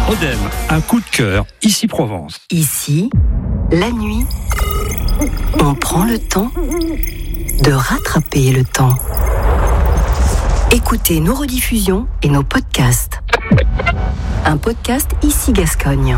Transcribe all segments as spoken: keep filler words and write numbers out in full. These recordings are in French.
Odem, un coup de cœur, ici Provence. Ici, la nuit, on prend le temps de rattraper le temps. Écoutez nos rediffusions et nos podcasts. Un podcast Ici Gascogne.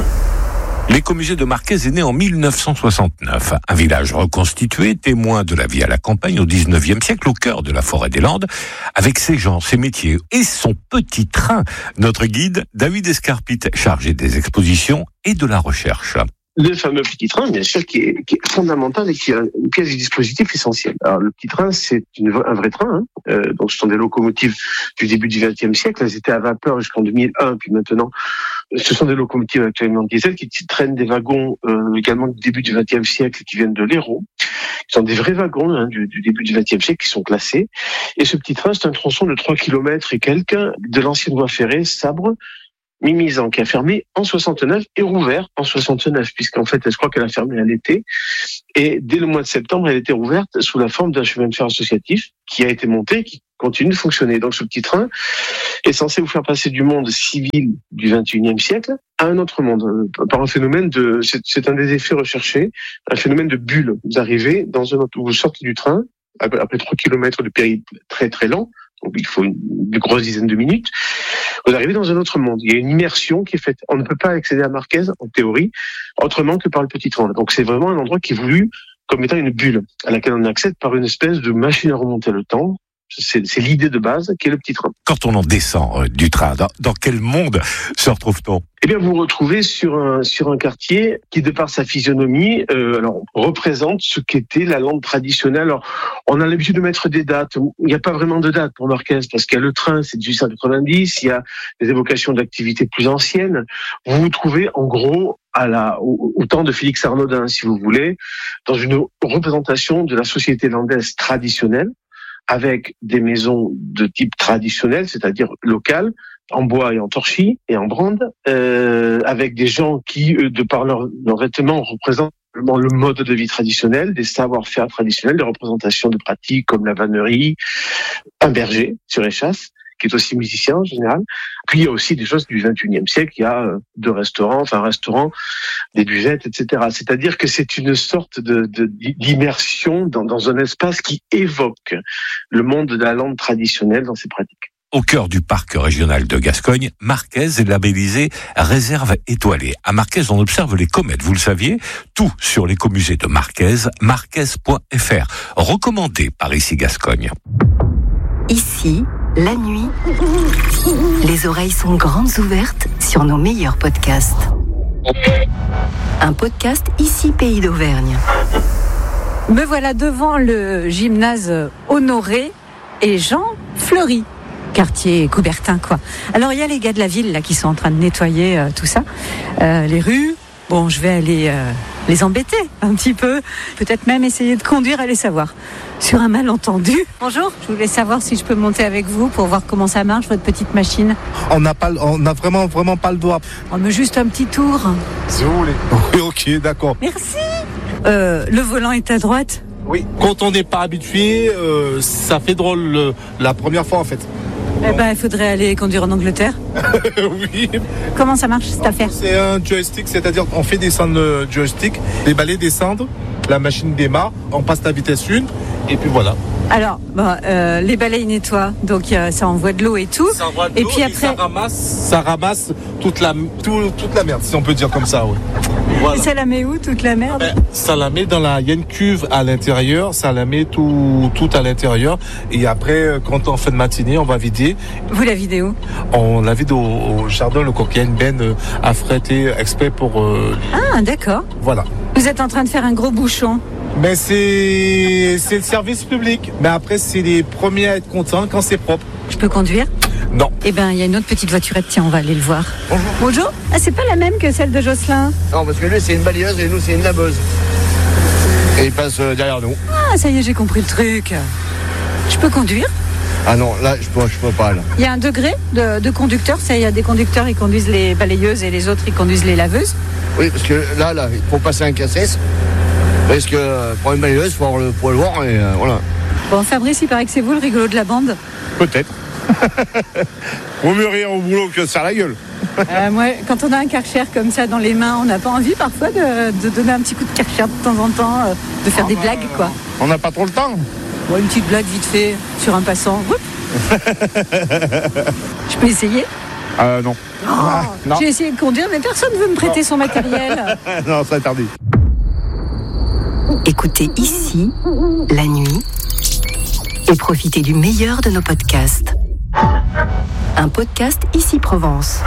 L'écomusée de Marquez est né en mille neuf cent soixante-neuf. Un village reconstitué, témoin de la vie à la campagne au dix-neuvième siècle, au cœur de la forêt des Landes, avec ses gens, ses métiers et son petit train. Notre guide, David Escarpit, chargé des expositions et de la recherche. Le fameux petit train, bien sûr, qui est, qui est fondamental et qui est une pièce du dispositif essentielle. Alors, le petit train, c'est une, un vrai train. Hein. Euh, donc, ce sont des locomotives du début du vingtième siècle. Elles étaient à vapeur jusqu'en deux mille un, puis maintenant, ce sont des locomotives actuellement diesel qui traînent des wagons euh, également du début du vingtième siècle qui viennent de l'Hérault. Ce sont des vrais wagons hein, du, du début du vingtième siècle qui sont classés. Et ce petit train, c'est un tronçon de trois kilomètres et quelques de l'ancienne voie ferrée Sabre, Mimizan, qui a fermé en soixante-neuf et rouvert en soixante-neuf, puisqu'en fait, je crois qu'elle a fermé à l'été. Et dès le mois de septembre, elle était rouverte sous la forme d'un chemin de fer associatif qui a été monté, qui continue de fonctionner. Donc, ce petit train est censé vous faire passer du monde civil du vingt et unième siècle à un autre monde, par un phénomène de, c'est, c'est un des effets recherchés, un phénomène de bulle. Vous arrivez dans un autre, vous sortez du train, après trois kilomètres de périple très très lent, donc il faut une, une grosse dizaine de minutes, vous arrivez dans un autre monde. Il y a une immersion qui est faite. On ne peut pas accéder à Marquez, en théorie, autrement que par le petit train. Donc c'est vraiment un endroit qui est voulu comme étant une bulle, à laquelle on accède par une espèce de machine à remonter le temps. C'est, c'est l'idée de base qui est le petit train. Quand on en descend euh, du train, dans, dans quel monde se retrouve-t-on ? Eh bien, vous vous retrouvez sur un sur un quartier qui, de par sa physionomie, euh, alors représente ce qu'était la Lande traditionnelle. Alors, on a l'habitude de mettre des dates. Il n'y a pas vraiment de date pour Marquez parce qu'il y a le train, c'est dix-huit cent quatre-vingt-dix. Il y a des évocations d'activités plus anciennes. Vous vous trouvez, en gros, à la au, au temps de Félix Arnaudin, si vous voulez, dans une représentation de la société landaise traditionnelle, avec des maisons de type traditionnel, c'est-à-dire local, en bois et en torchis et en brande, euh, avec des gens qui, eux, de par leurs leur vêtements, représentent le mode de vie traditionnel, des savoir-faire traditionnels, des représentations de pratiques comme la vannerie, un berger sur échasse, qui est aussi musicien en général. Puis il y a aussi des choses du vingt et unième siècle, il y a deux restaurants, enfin un restaurant, des buvettes, et cetera. C'est-à-dire que c'est une sorte de, de d'immersion dans, dans un espace qui évoque le monde de la Lande traditionnelle dans ses pratiques. Au cœur du parc régional de Gascogne, Marquez est labellisé réserve étoilée. À Marquez, on observe les comètes, vous le saviez. Tout sur l'écomusée de Marquez, marquez point f r, recommandé par Ici Gascogne. Ici, la nuit, les oreilles sont grandes ouvertes sur nos meilleurs podcasts. Un podcast Ici Pays d'Auvergne. Me voilà devant le gymnase Honoré et Jean Fleury. Quartier Coubertin, quoi. Alors, il y a les gars de la ville, là, qui sont en train de nettoyer euh, tout ça. Euh, les rues. Bon, je vais aller euh, les embêter un petit peu. Peut-être même essayer de conduire, aller savoir. Sur un malentendu. Bonjour, je voulais savoir si je peux monter avec vous pour voir comment ça marche, votre petite machine. On n'a pas, on n'a vraiment, vraiment pas le droit. On me juste un petit tour. Si vous voulez. Oui, ok, d'accord. Merci. Euh, le volant est à droite. Oui. Quand on n'est pas habitué, euh, ça fait drôle le, la première fois, en fait. Eh ben, il faudrait aller conduire en Angleterre. Oui. Comment ça marche, cette affaire ? C'est un joystick, c'est-à-dire qu'on fait descendre le joystick, les balais descendent, la machine démarre, on passe la vitesse une, et puis voilà. Alors, bon, euh, les balais ils nettoient, donc euh, ça envoie de l'eau et tout. Ça envoie de et l'eau puis et après, ça ramasse, ça ramasse toute la, tout, toute la merde, si on peut dire comme ça, ouais. Voilà. Et ça la met où, toute la merde ? Ben, ça la met dans la, il y a une cuve à l'intérieur, ça la met tout, tout à l'intérieur. Et après, quand on fait de matinée, on va vider. Vous la videz où ? On la vide au, au jardin Le Coq. Il y a une benne à fréter exprès pour. Euh, ah, d'accord. Voilà. Vous êtes en train de faire un gros bouchon. Mais c'est, c'est le service public. Mais après, c'est les premiers à être contents quand c'est propre. Je peux conduire ? Non. Eh ben, il y a une autre petite voiturette. Tiens, on va aller le voir. Bonjour. Bonjour. Ah, c'est pas la même que celle de Jocelyn ? Non, parce que lui, c'est une balayeuse et nous, c'est une laveuse. Et il passe euh, derrière nous. Ah, ça y est, j'ai compris le truc. Je peux conduire ? Ah non, là, je peux, je peux pas, là. Il y a un degré de, de conducteur. Ça, il y a des conducteurs, ils conduisent les balayeuses et les autres, ils conduisent les laveuses. Oui, parce que là, là, il faut passer un cassesse. Parce que euh, pour une balayeuse, il faut avoir le poids lourd et euh, voilà. Bon, Fabrice, il paraît que c'est vous le rigolo de la bande. Peut-être. Vaut mieux rire au boulot que de se faire la gueule. Euh, moi, quand on a un Karcher comme ça dans les mains, on n'a pas envie parfois de, de donner un petit coup de Karcher de temps en temps, euh, de faire ah des bah, blagues, quoi. On n'a pas trop le temps. Bon, une petite blague vite fait sur un passant. Je peux essayer ? Euh, non. Oh, ah, non. J'ai essayé de conduire, mais personne ne veut me prêter non. son matériel. Non, c'est interdit. Écoutez ici, la nuit, et profitez du meilleur de nos podcasts. Un podcast Ici Provence.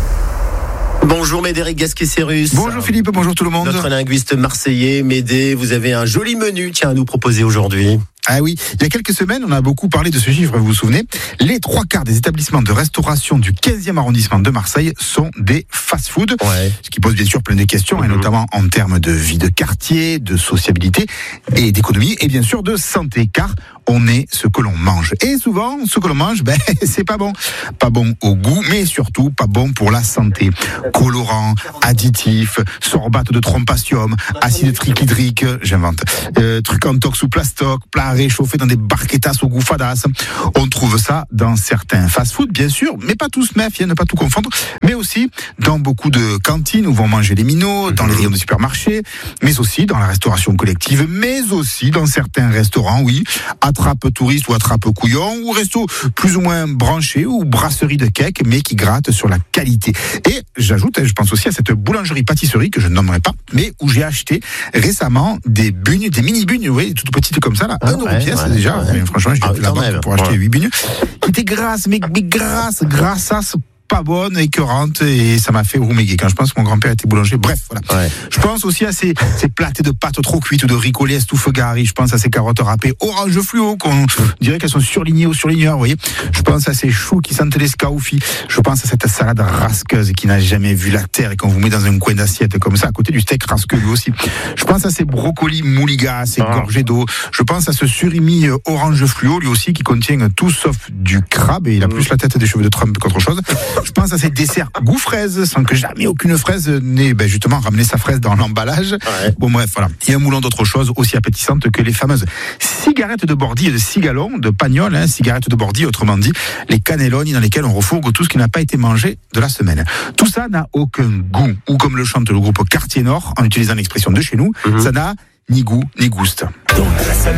Bonjour Médéric Gasquet-Cérus. Bonjour Philippe, bonjour tout le monde. Notre linguiste marseillais, Médé, vous avez un joli menu tiens, à nous proposer aujourd'hui. Ah oui, il y a quelques semaines, on a beaucoup parlé de ce chiffre, vous vous souvenez. Les trois quarts des établissements de restauration du quinzième arrondissement de Marseille sont des fast-food. Ouais. Ce qui pose bien sûr plein de questions, mmh. et notamment en termes de vie de quartier, de sociabilité et d'économie, et bien sûr de santé, car on est ce que l'on mange. Et souvent, ce que l'on mange, ben, c'est pas bon. Pas bon au goût, mais surtout pas bon pour la santé. Colorants, additifs, sorbates de trompasium, acide triclydrique, j'invente, euh, trucs en tox ou plastoc, plats réchauffés dans des barquetas au goût fadasse. On trouve ça dans certains fast-food, bien sûr, mais pas tous, méfiez, ne pas tout confondre, mais aussi dans beaucoup de cantines où vont manger les minots, dans les rayons de supermarchés, mais aussi dans la restauration collective, mais aussi dans certains restaurants, oui, attrape touriste ou attrape couillon, ou resto plus ou moins branché, ou brasserie de cake, mais qui gratte sur la qualité. Et j'ajoute, je pense aussi à cette boulangerie-pâtisserie que je ne nommerai pas, mais où j'ai acheté récemment des bugnes, des mini-bugnes, vous voyez, toutes petites comme ça, là, ah, un ouais, euro pièce ouais, déjà, ouais. Mais franchement, j'ai ah, la banque pour acheter ouais. huit bugnes, qui étaient grasses, mais, mais grasses, grasses, pas bonne, écœurante, et ça m'a fait rouméguer quand je pense que mon grand-père était boulanger. Bref, voilà. Ouais. Je pense aussi à ces, ces plâtés de pâtes trop cuites ou de ricolés estouffes-gari. Je pense à ces carottes râpées orange fluo, qu'on dirait qu'elles sont surlignées ou surligneurs, vous voyez. Je pense à ces choux qui sentent les scaufis. Je pense à cette salade rasqueuse qui n'a jamais vu la terre et qu'on vous met dans un coin d'assiette comme ça, à côté du steak rasqueux lui aussi. Je pense à ces brocolis mouligas, ces ah. gorgées d'eau. Je pense à ce surimi orange fluo, lui aussi, qui contient tout sauf du crabe, et il a plus la tête des cheveux de Trump qu'autre chose. Je pense à ces desserts goût fraise, sans que jamais aucune fraise n'ait ben justement ramené sa fraise dans l'emballage. Ouais. Bon bref, voilà. Il y a un moulon d'autres choses aussi appétissantes que les fameuses cigarettes de Bordy et de cigalon, de Pagnol, hein, cigarettes de Bordy, autrement dit, les cannelloni dans lesquels on refourgue tout ce qui n'a pas été mangé de la semaine. Tout ça n'a aucun goût, ou comme le chante le groupe Quartier Nord, en utilisant l'expression de chez nous, mmh. ça n'a ni goût ni gouste. Donc,